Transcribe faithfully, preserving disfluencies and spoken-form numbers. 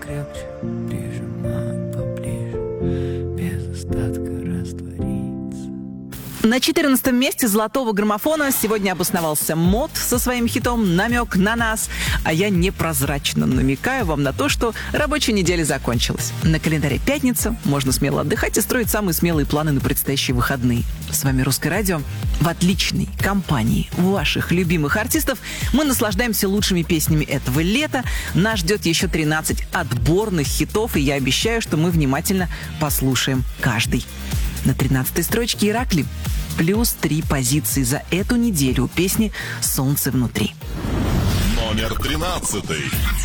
крепче прижимать поближе, без остатка раствориться. На четырнадцатом месте золотого граммофона сегодня обосновался МОД со своим хитом «Намек на нас», а я непрозрачно намекаю вам на то, что рабочая неделя закончилась. На календаре пятница, можно смело отдыхать и строить самые смелые планы на предстоящие выходные. С вами Русское радио. В отличной компании ваших любимых артистов мы наслаждаемся лучшими песнями этого лета. Нас ждет еще тринадцать отборных хитов, и я обещаю, что мы внимательно послушаем каждый. На тринадцатой строчке Иракли. Плюс три позиции за эту неделю у песни «Солнце внутри». Номер тринадцатый.